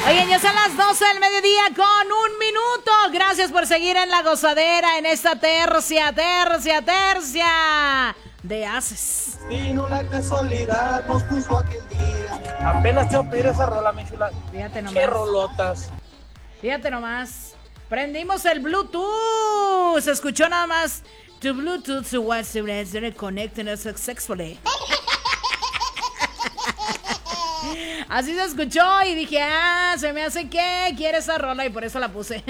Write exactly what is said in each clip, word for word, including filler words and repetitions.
Oigan, ya son las doce del mediodía con un minuto. Gracias por seguir en La Gozadera en esta tercia, tercia, tercia de haces. Vino la casualidad, nos puso aquel día. Apenas te voy a pedir esa rola, mi chula. Fíjate nomás. Qué rolotas. Fíjate nomás. Prendimos el Bluetooth. Se escuchó nada más. Tu Bluetooth to what's the connecting successfully. Así se escuchó y dije, ah, se me hace que quiere esa rola y por eso la puse.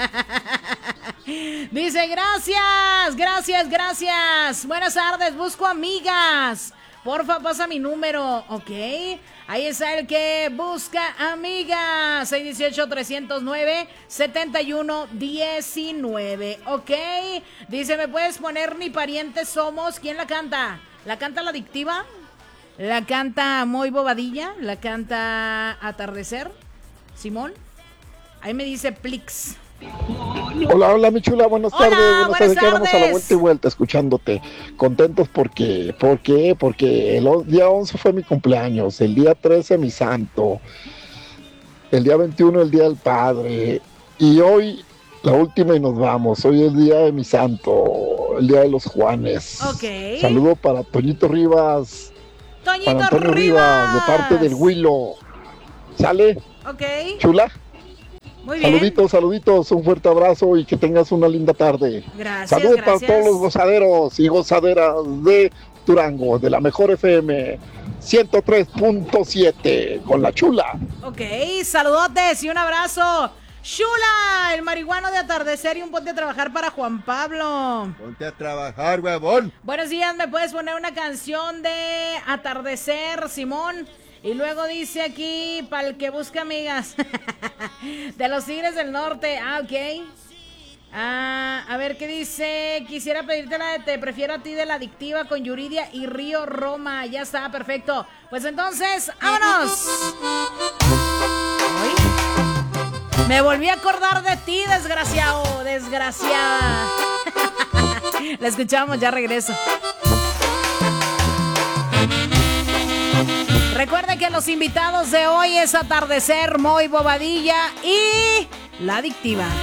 Dice, gracias, gracias, gracias. Buenas tardes, busco amigas. Porfa, pasa mi número, ¿ok? Ahí está el que busca amigas. seis uno ocho, tres cero nueve, siete uno uno nueve, ¿ok? Dice, ¿me puedes poner Ni Parientes Somos? ¿Quién la canta? ¿La canta La Adictiva? ¿La canta Muy Bobadilla? ¿La canta Atardecer? ¿Simón? Ahí me dice Plix. Hola, hola mi chula, buenas Hola, tardes. Buenas, buenas tardes, quedamos a la tardes. vuelta y vuelta escuchándote. Contentos porque, ¿por qué? Porque el o- día once fue mi cumpleaños, el día trece mi santo, el día veintiuno el día del padre y hoy la última y nos vamos. Hoy es el día de mi santo, el día de los Juanes. Ok. Saludo para Toñito Rivas, Toñito para Antonio Rivas. Rivas, de parte del Huilo. ¿Sale? Ok, Chula. muy bien. Saluditos, saluditos, un fuerte abrazo y que tengas una linda tarde. Gracias, Saludos gracias. para todos los gozaderos y gozaderas de Durango, de la mejor F M ciento tres punto siete con la chula. Ok, saludotes y un abrazo. Chula, el marihuano de Atardecer y un ponte a trabajar para Juan Pablo. Ponte a trabajar, huevón. Buenos días, ¿me puedes poner una canción de Atardecer, Simón? Y luego dice aquí, para el que busca amigas, de los Tigres del Norte. Ah, ok. Ah, a ver qué dice. Quisiera pedirte la de Te Prefiero a Ti de La Adictiva con Yuridia y Río Roma. Ya está, perfecto. Pues entonces, ¡vámonos! Ay, me volví a acordar de ti, desgraciado, desgraciada. La escuchamos, ya regreso. Recuerden que los invitados de hoy es Atardecer, Muy Bobadilla y La Adictiva.